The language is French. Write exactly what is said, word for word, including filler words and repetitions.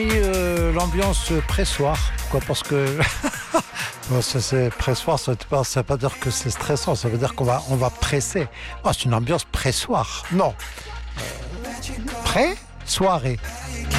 Et euh, l'ambiance pressoir. Pourquoi? Parce que bon, ça, c'est pressoir, ça ne veut pas dire que c'est stressant, ça veut dire qu'on va, on va presser. Oh, c'est une ambiance pressoir. Non. Pré-soirée.